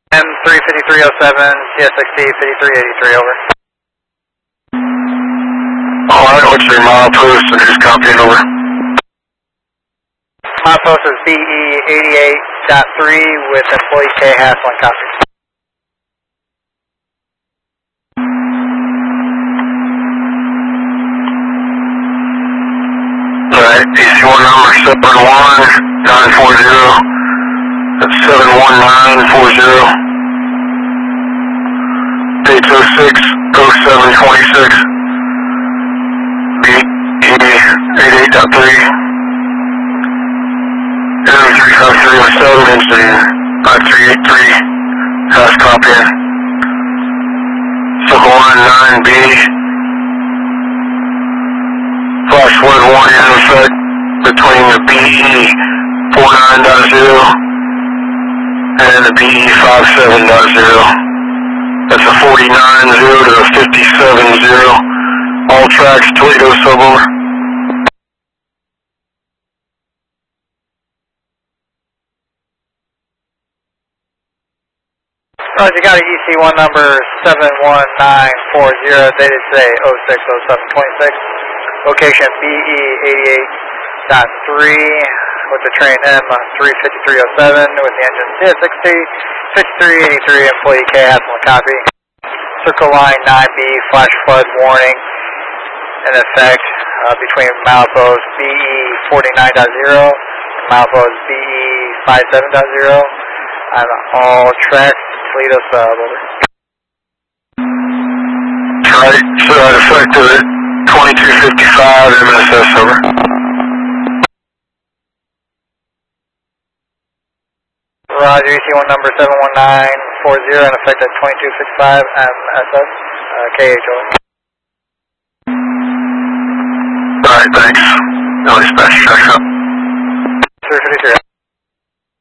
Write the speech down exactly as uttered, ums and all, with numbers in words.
M three fifty-three oh seven, C S X T fifty-three eighty-three, over. Alright, what's your milepost and who's copying, over? Milepost is B E eighty-eight point three with employee K Haslin, copy. Alright, E C one number seven one nine four zero. That's seven one nine four zero. Dates oh six oh seven twenty-six. B E eighty-eight point three. M three five three oh seven, engine five three eight three. House copying. Circle line nine B. Flash flood warning in effect between the B E forty-nine point zero and the B E fifty-seven point zero. That's a forty-nine zero to a fifty-seven zero. All tracks, Toledo sub, over. Roger, you got an E C one number seven one nine four zero, dated today oh six oh seven twenty-six. Location B E eighty-eight point three with the train M three fifty-three oh seven with the engine C S X T fifty-three eighty-three, employee K Haslin, copy. Circle line nine B, flash flood warning in effect uh, between milepost B E forty-nine point zero and milepost B E fifty-seven point zero on all tracks, Toledo sub, over. Right, so that effective at twenty-two fifty-five M S S, over. Roger, E C one number seven one nine four zero and effect at twenty-two fifty-five M S S, uh, K H, over. Alright, thanks. No dispatch, tracks up.